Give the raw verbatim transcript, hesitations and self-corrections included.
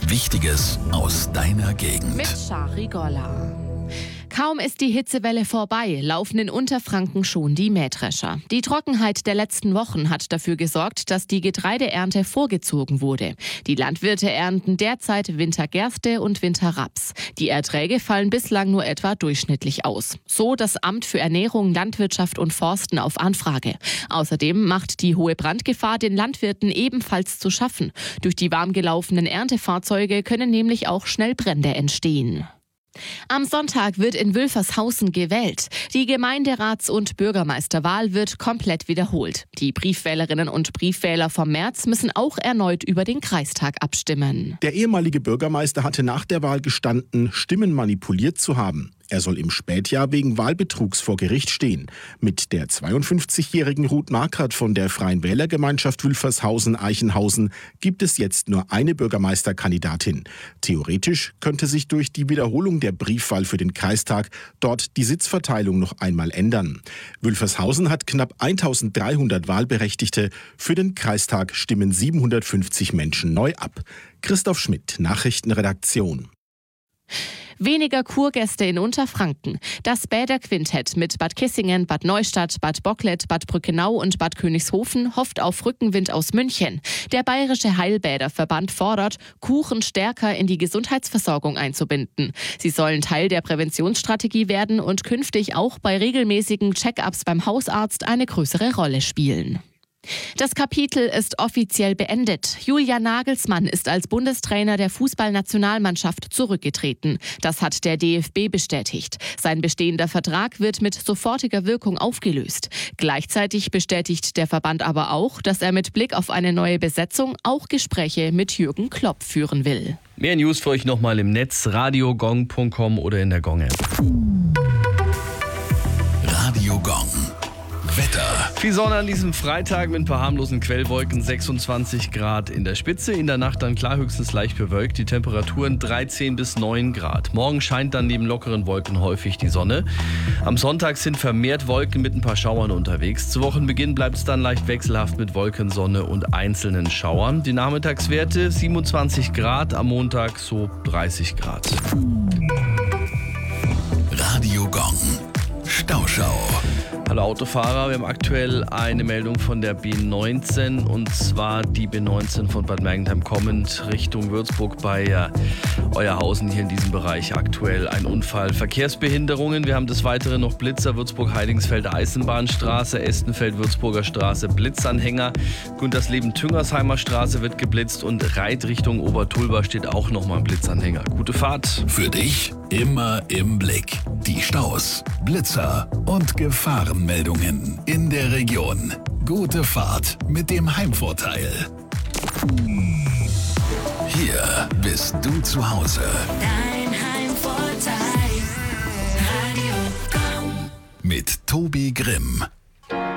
Wichtiges aus deiner Gegend. Mit Shari Golla. Kaum ist die Hitzewelle vorbei, laufen in Unterfranken schon die Mähdrescher. Die Trockenheit der letzten Wochen hat dafür gesorgt, dass die Getreideernte vorgezogen wurde. Die Landwirte ernten derzeit Wintergerste und Winterraps. Die Erträge fallen bislang nur etwa durchschnittlich aus. So das Amt für Ernährung, Landwirtschaft und Forsten auf Anfrage. Außerdem macht die hohe Brandgefahr den Landwirten ebenfalls zu schaffen. Durch die warm gelaufenen Erntefahrzeuge können nämlich auch schnell Brände entstehen. Am Sonntag wird in Wülfershausen gewählt. Die Gemeinderats- und Bürgermeisterwahl wird komplett wiederholt. Die Briefwählerinnen und Briefwähler vom März müssen auch erneut über den Kreistag abstimmen. Der ehemalige Bürgermeister hatte nach der Wahl gestanden, Stimmen manipuliert zu haben. Er soll im Spätjahr wegen Wahlbetrugs vor Gericht stehen. Mit der zweiundfünfzigjährigen Ruth Markert von der Freien Wählergemeinschaft Wülfershausen-Eichenhausen gibt es jetzt nur eine Bürgermeisterkandidatin. Theoretisch könnte sich durch die Wiederholung der Briefwahl für den Kreistag dort die Sitzverteilung noch einmal ändern. Wülfershausen hat knapp eintausenddreihundert Wahlberechtigte. Für den Kreistag stimmen siebenhundertfünfzig Menschen neu ab. Christoph Schmidt, Nachrichtenredaktion. Weniger Kurgäste in Unterfranken. Das Bäderquintett mit Bad Kissingen, Bad Neustadt, Bad Bocklet, Bad Brückenau und Bad Königshofen hofft auf Rückenwind aus München. Der Bayerische Heilbäderverband fordert, Kuchen stärker in die Gesundheitsversorgung einzubinden. Sie sollen Teil der Präventionsstrategie werden und künftig auch bei regelmäßigen Check-ups beim Hausarzt eine größere Rolle spielen. Das Kapitel ist offiziell beendet. Julian Nagelsmann ist als Bundestrainer der Fußballnationalmannschaft zurückgetreten. Das hat der D F B bestätigt. Sein bestehender Vertrag wird mit sofortiger Wirkung aufgelöst. Gleichzeitig bestätigt der Verband aber auch, dass er mit Blick auf eine neue Besetzung auch Gespräche mit Jürgen Klopp führen will. Mehr News für euch nochmal im Netz, radiogong punkt com oder in der Gong-App. Radio Gong. Wetter. Viel Sonne an diesem Freitag mit ein paar harmlosen Quellwolken, sechsundzwanzig Grad in der Spitze. In der Nacht dann klar höchstens leicht bewölkt, die Temperaturen dreizehn bis neun Grad. Morgen scheint dann neben lockeren Wolken häufig die Sonne. Am Sonntag sind vermehrt Wolken mit ein paar Schauern unterwegs. Zu Wochenbeginn bleibt es dann leicht wechselhaft mit Wolken, Sonne und einzelnen Schauern. Die Nachmittagswerte siebenundzwanzig Grad, am Montag so dreißig Grad. Radio Gong. Stauschau. Hallo Autofahrer, wir haben aktuell eine Meldung von der B neunzehn und zwar die B neunzehn von Bad Mergentheim kommend Richtung Würzburg bei äh, Euerhausen hier in diesem Bereich aktuell ein Unfall. Verkehrsbehinderungen, wir haben des Weiteren noch Blitzer, Würzburg-Heidingsfeld, Eisenbahnstraße, Estenfeld, Würzburger Straße, Blitzanhänger, Guntersleben-Tüngersheimer Straße wird geblitzt und Reit Richtung Obertulba steht auch nochmal ein Blitzanhänger. Gute Fahrt. Für dich immer im Blick. Die Staus, Blitzer und Gefahrenmeldungen in der Region. Gute Fahrt mit dem Heimvorteil. Hier bist du zu Hause. Dein Heimvorteil. Radio Gong. Mit Tobi Grimm.